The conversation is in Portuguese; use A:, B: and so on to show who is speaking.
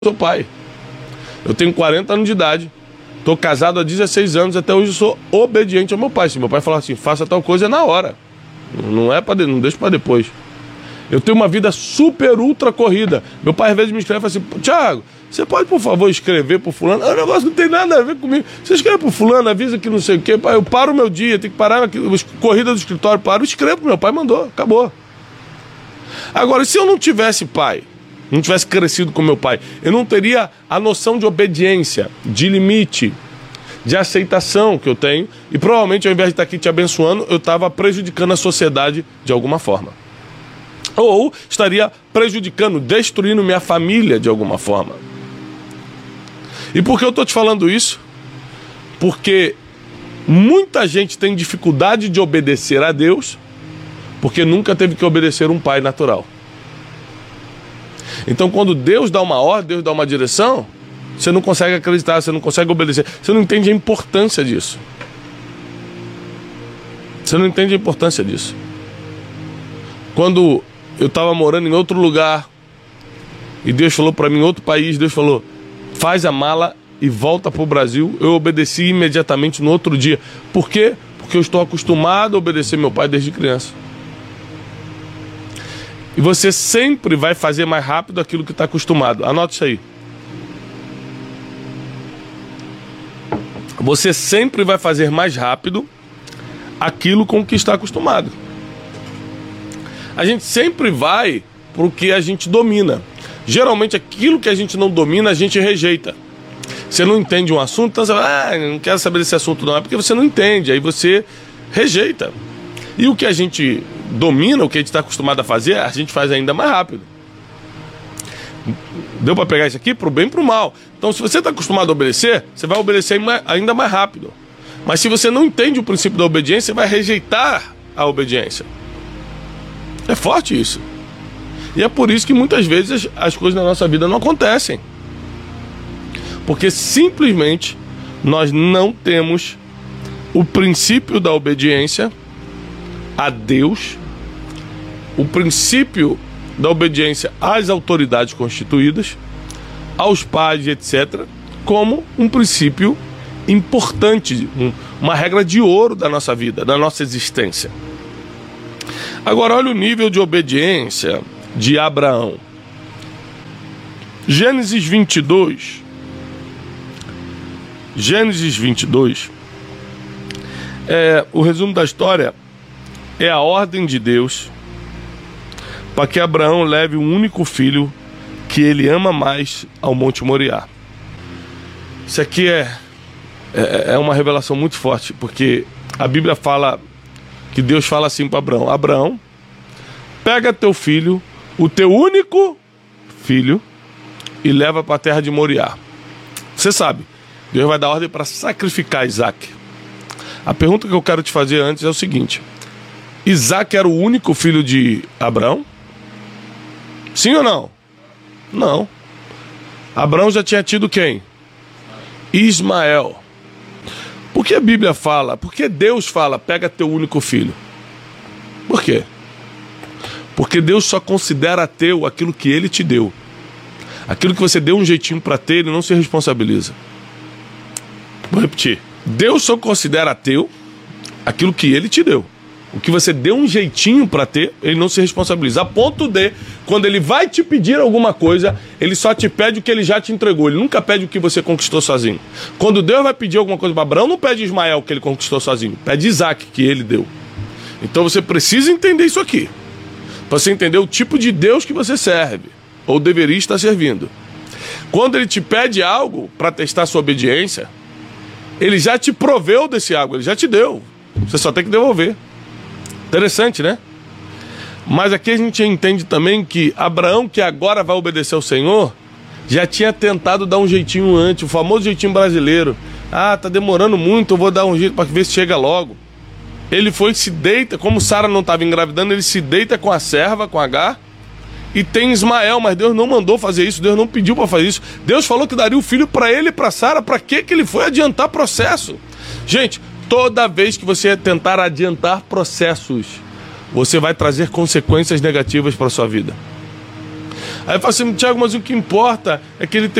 A: sou pai. Eu tenho 40 anos de idade. Estou casado há 16 anos. Até hoje eu sou obediente ao meu pai. Se meu pai falar assim, faça tal coisa, é na hora. Não deixa para depois. Eu tenho uma vida super ultra corrida. Meu pai às vezes me escreve assim, Thiago, você pode por favor escrever pro fulano? O negócio não tem nada a ver comigo. Você escreve pro fulano, avisa que não sei o quê. Eu paro o meu dia, tenho que parar aqui, corrida do escritório, paro, escrevo. Meu pai mandou, acabou. Agora, se eu não tivesse pai, não tivesse crescido com meu pai, eu não teria a noção de obediência, de limite, de aceitação que eu tenho. E provavelmente, ao invés de estar aqui te abençoando, eu estava prejudicando a sociedade de alguma forma. Ou estaria prejudicando, destruindo minha família de alguma forma. E por que eu estou te falando isso? Porque muita gente tem dificuldade de obedecer a Deus porque nunca teve que obedecer um pai natural. Então quando Deus dá uma ordem, Deus dá uma direção, você não consegue acreditar, você não consegue obedecer, você não entende a importância disso. Você não entende a importância disso. Quando eu estava morando em outro lugar e Deus falou para mim em outro país, Deus falou, faz a mala e volta para o Brasil, eu obedeci imediatamente no outro dia. Por quê? Porque eu estou acostumado a obedecer meu pai desde criança. E você sempre vai fazer mais rápido aquilo que está acostumado. Anota isso aí. Você sempre vai fazer mais rápido aquilo com que está acostumado. A gente sempre vai para o que a gente domina. Geralmente aquilo que a gente não domina, a gente rejeita. Você não entende um assunto, então você vai, não quero saber desse assunto não. É porque você não entende, aí você rejeita. E o que a gente domina, o que a gente está acostumado a fazer, a gente faz ainda mais rápido. Deu para pegar isso aqui pro bem e pro mal. Então se você está acostumado a obedecer, você vai obedecer ainda mais rápido. Mas se você não entende o princípio da obediência, você vai rejeitar a obediência. É forte isso. E é por isso que muitas vezes as coisas na nossa vida não acontecem. Porque simplesmente nós não temos o princípio da obediência a Deus, o princípio da obediência às autoridades constituídas, aos pais, etc., como um princípio importante, uma regra de ouro da nossa vida, da nossa existência. Agora olha o nível de obediência de Abraão. Gênesis 22. Gênesis 22. O resumo da história é a ordem de Deus para que Abraão leve o único filho que ele ama mais ao Monte Moriá. Isso aqui é uma revelação muito forte, porque a Bíblia fala que Deus fala assim para Abraão: Abraão, pega teu filho, o teu único filho, e leva para a terra de Moriá. Você sabe, Deus vai dar ordem para sacrificar Isaac. A pergunta que eu quero te fazer antes é o seguinte: Isaac era o único filho de Abraão? Sim ou não? Não. Abraão já tinha tido quem? Ismael. Por que a Bíblia fala? Por que Deus fala, pega teu único filho? Por quê? Porque Deus só considera teu aquilo que Ele te deu. Aquilo que você deu um jeitinho para ter, Ele não se responsabiliza. Vou repetir. Deus só considera teu aquilo que Ele te deu. O que você deu um jeitinho para ter, Ele não se responsabiliza. A ponto de, quando Ele vai te pedir alguma coisa, Ele só te pede o que Ele já te entregou. Ele nunca pede o que você conquistou sozinho. Quando Deus vai pedir alguma coisa para Abraão, não pede Ismael que ele conquistou sozinho. Pede Isaac que ele deu. Então você precisa entender isso aqui. Para você entender o tipo de Deus que você serve. Ou deveria estar servindo. Quando Ele te pede algo para testar sua obediência, Ele já te proveu desse algo. Ele já te deu. Você só tem que devolver. Interessante, né? Mas aqui a gente entende também que Abraão, que agora vai obedecer ao Senhor, já tinha tentado dar um jeitinho antes, o famoso jeitinho brasileiro. Ah, tá demorando muito, eu vou dar um jeito para ver se chega logo. Ele foi, se deita, como Sara não estava engravidando, ele se deita com a serva, com Agar, e tem Ismael, mas Deus não mandou fazer isso, Deus não pediu para fazer isso. Deus falou que daria o filho para ele e para Sara. Para que ele foi adiantar processo? Gente, toda vez que você tentar adiantar processos, você vai trazer consequências negativas para a sua vida. Aí eu falo assim, Tiago, mas o que importa é que ele tem